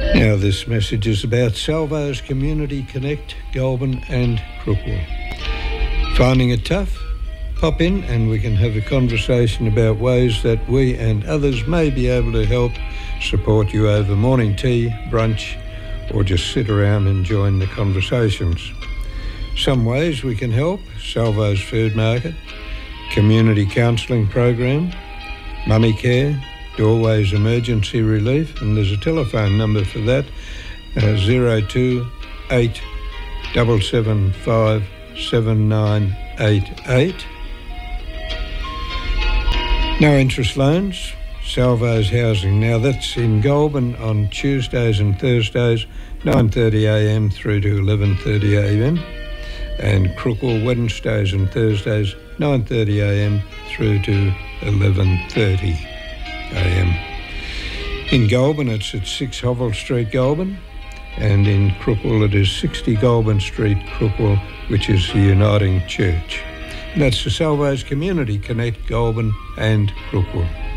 Now this message is about Salvo's Community Connect, Goulburn and Crookwell. Finding it tough? Pop in and we can have a conversation about ways that we and others may be able to help support you over morning tea, brunch, or just sit around and join the conversations. Some ways we can help: Salvo's Food Market, Community Counselling Program, Mummy Care, Doorways Emergency Relief, and there's a telephone number for that, 028 775 7988. No interest loans, Salvo's Housing. Now that's in Goulburn on Tuesdays and Thursdays, 9:30am through to 11:30am, and Crookwell Wednesdays and Thursdays, 9:30am through to 11:30am. In Goulburn it's at 6 Hovell Street, Goulburn, and in Crookwell it is 60 Goulburn Street, Crookwell, which is the Uniting Church. And that's the Salvo's Community Connect, Goulburn and Crookwell.